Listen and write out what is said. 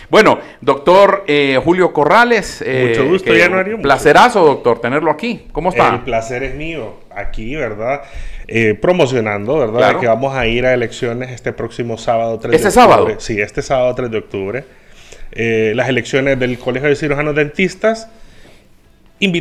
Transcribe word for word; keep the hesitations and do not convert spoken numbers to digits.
Bueno, doctor eh, Julio Corrales. Eh, Mucho gusto, Januario. Placerazo, doctor, tenerlo aquí. ¿Cómo está? El placer es mío, aquí, ¿verdad? Eh, promocionando, ¿verdad? Claro. Que vamos a ir a elecciones este próximo sábado tres ¿Este de octubre. sábado? Sí, este sábado tres de octubre. Eh, las elecciones del Colegio de Cirujanos Dentistas